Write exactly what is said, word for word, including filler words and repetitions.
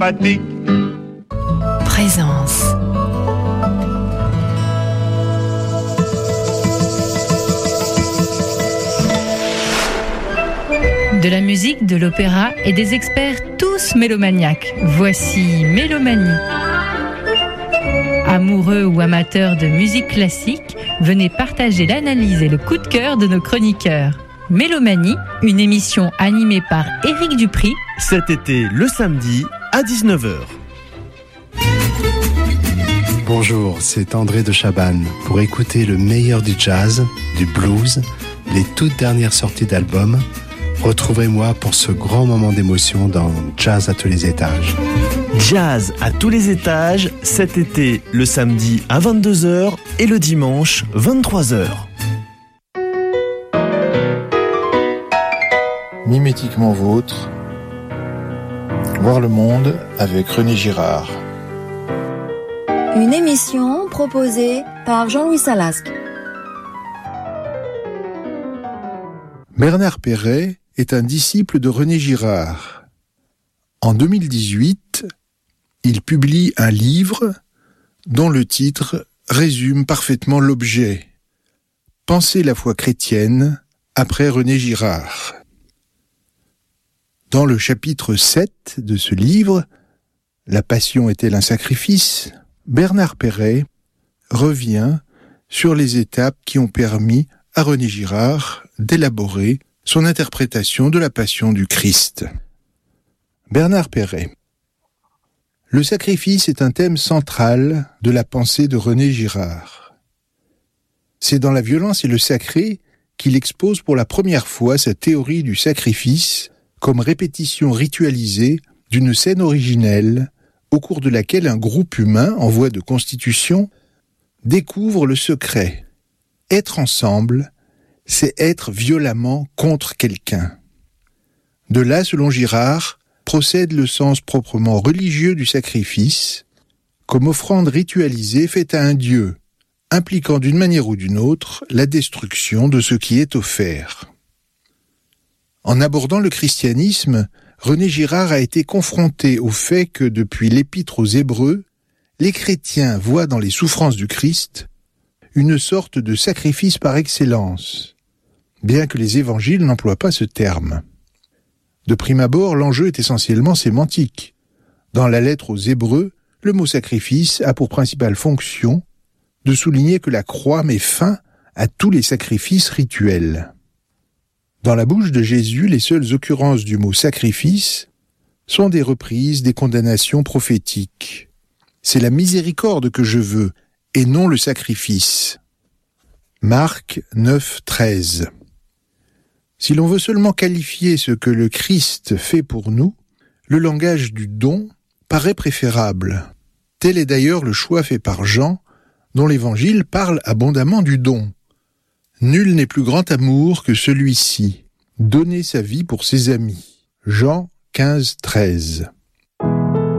sympathique. Présence. De la musique, de l'opéra et des experts tous mélomaniaques. Voici Mélomanie. Amoureux ou amateurs de musique classique, venez partager l'analyse et le coup de cœur de nos chroniqueurs. Mélomanie, une émission animée par Éric Dupri. Cet été, le samedi, à dix-neuf heures. Bonjour, c'est André de Chabannes. Pour écouter le meilleur du jazz, du blues, les toutes dernières sorties d'albums, retrouvez-moi pour ce grand moment d'émotion dans Jazz à tous les étages. Jazz à tous les étages, cet été, le samedi à vingt-deux heures et le dimanche, vingt-trois heures. Mimétiquement vôtre, voir le monde avec René Girard. Une émission proposée par Jean-Louis Salasque. Bernard Perret est un disciple de René Girard. En deux mille dix-huit, il publie un livre dont le titre résume parfaitement l'objet. Penser la foi chrétienne après René Girard. Dans le chapitre sept de ce livre, La passion est-elle un sacrifice ? Bernard Perret revient sur les étapes qui ont permis à René Girard d'élaborer son interprétation de la passion du Christ. Bernard Perret. Le sacrifice est un thème central de la pensée de René Girard. C'est dans La violence et le sacré qu'il expose pour la première fois sa théorie du sacrifice comme répétition ritualisée d'une scène originelle au cours de laquelle un groupe humain en voie de constitution découvre le secret. Être ensemble, c'est être violemment contre quelqu'un. De là, selon Girard, procède le sens proprement religieux du sacrifice, comme offrande ritualisée faite à un dieu, impliquant d'une manière ou d'une autre la destruction de ce qui est offert. En abordant le christianisme, René Girard a été confronté au fait que, depuis l'Épître aux Hébreux, les chrétiens voient dans les souffrances du Christ une sorte de sacrifice par excellence, bien que les évangiles n'emploient pas ce terme. De prime abord, l'enjeu est essentiellement sémantique. Dans la lettre aux Hébreux, le mot sacrifice a pour principale fonction de souligner que la croix met fin à tous les sacrifices rituels. Dans la bouche de Jésus, les seules occurrences du mot sacrifice sont des reprises des condamnations prophétiques. C'est la miséricorde que je veux, et non le sacrifice. Marc neuf, treize. Si l'on veut seulement qualifier ce que le Christ fait pour nous, le langage du don paraît préférable. Tel est d'ailleurs le choix fait par Jean, dont l'Évangile parle abondamment du don. Nul n'est plus grand amour que celui-ci, donner sa vie pour ses amis. Jean quinze, treize.